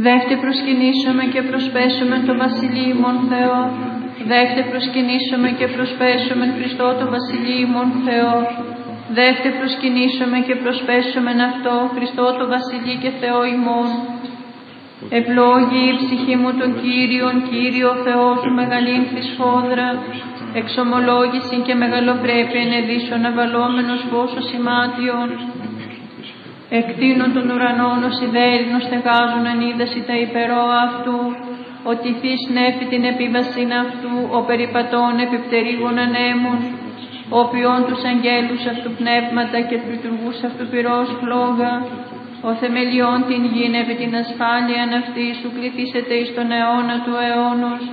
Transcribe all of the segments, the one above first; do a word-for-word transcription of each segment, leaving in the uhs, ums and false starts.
Δέχτε προσκυνήσουμε και προσπέσουμε το Βασιλείο ημών Θεό. Δέχτε προσκυνήσουμε και προσπέσουμε Χριστό το Βασιλείο ημών Θεό. Δέχτε προσκυνήσουμε και προσπέσουμε αυτό Χριστό το Βασιλείο και Θεό ημών. Ευλόγη η ψυχή μου τον Κύριον, Κύριο Θεός μου μεγαλήν τη σφόδρα, εξομολόγηση και μεγαλοπρέπεια ενεδίσων αβαλόμενος φως σημάτιον. Εκτείνων των ουρανών ως ιδέρινος στεγάζουν ανίδαση τα υπερόα αυτού, ότι θείς νέφη την επίβασιν αυτού, ο περιπατών επιπτερίγων ανέμων, ο ποιών τους αγγέλους αυτού πνεύματα και του λειτουργούς αυτού πυρός φλόγα, ο θεμελιών την γην επί την ασφάλειαν αυτή σου κληθήσετε εις τον αιώνα του αιώνος.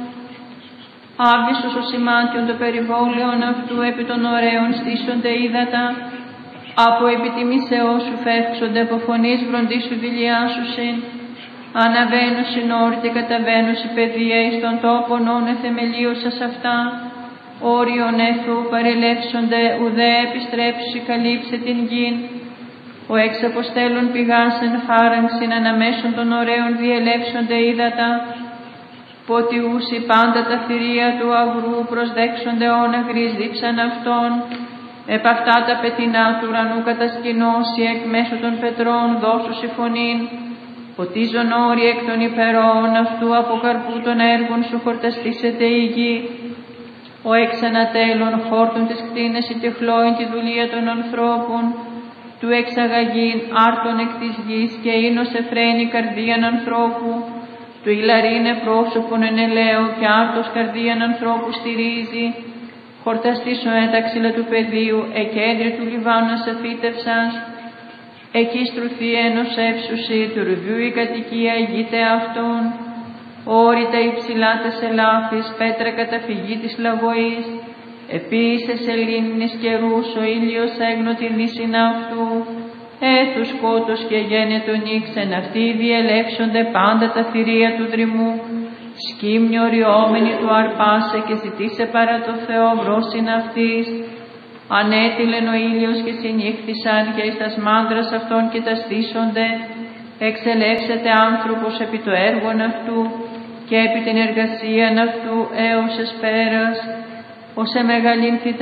Άβυσος ο σημάτιον το περιβόλαιον αυτού επί των ωραίων στήσονται ύδατα, από επιτιμήσεώ σου φεύξονται, από φωνής βροντίσου δηλιάσουσιν. Αναβαίνουσιν όροι και καταβαίνουσι παιδεία εις των τόπων όν εθεμελίωσας αυτά. Όριον έθου παρελεύσονται, ουδέ επιστρέψουσι καλύψε την γην. Ο εξ αποστέλων πηγάσεν χάραγξιν αναμέσων των ωραίων διελεύσονται ύδατα. Ποτιούσι πάντα τα θηρία του αγρού προσδέξονται όνα γρής δίψαν αυτών. Επ' αυτά τα πετεινά του ουρανού κατασκηνώσει εκ μέσω των πετρών δώσουσι φωνήν. Ποτίζον όροι εκ των υπερών αυτού από καρπού των έργων σου χορταστήσεται η γη. Ο εξ ανατέλων χόρτων της κτίνες και χλώην τη δουλεία των ανθρώπων. Του εξαγαγήν άρτων εκ της γης και ίνος εφραίνει καρδίαν ανθρώπου. Του ηλαρίνε πρόσωπον εν ελαίο και άρτος καρδίαν ανθρώπου στηρίζει. Χορταστήσω έταξιλα του πεδίου, εκέντρι του Λιβάνου αφύτευσας. Εκεί στρουθεί ενός εύσουσι, του ρουβιού η κατοικία ηγείται αυτών. Όρη τα υψηλά τες ελάφης, πέτρα καταφυγή της λαγωής. Επίσης σελήνης καιρούς, ο ήλιος έγνω την δύσιν αυτού. Έθου σκότος και γένετον ήξεν, αυτοί διελεύσονται πάντα τα θηρία του δρυμού. Σκύμνιο ριόμενη του αρπάσε και ζητήσε παρά το Θεό βρόσιν αυτής. Ανέτειλεν ο ήλιος και συνήχθησαν και εις τας μάντρας αυτών και τα στήσονται. Εξελεύσεται άνθρωπος επί το έργον αυτού και επί την εργασίαν αυτού έως εσπέρας, ως εμεγαλύνθη